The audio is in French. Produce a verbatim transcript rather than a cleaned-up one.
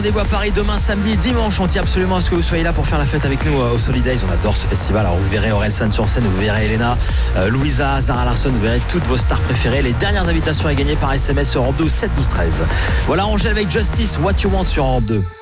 Rendez-vous à Paris demain, samedi, dimanche. On tient absolument à ce que vous soyez là pour faire la fête avec nous au Solidays. On adore ce festival. Alors vous verrez Orelsan sur scène, vous verrez Elena, euh, Louisa, Zara Larsson, vous verrez toutes vos stars préférées. Les dernières invitations à gagner par S M S sur Europe deux sept douze treize. Voilà Angèle avec Justice, What You Want sur Europe deux.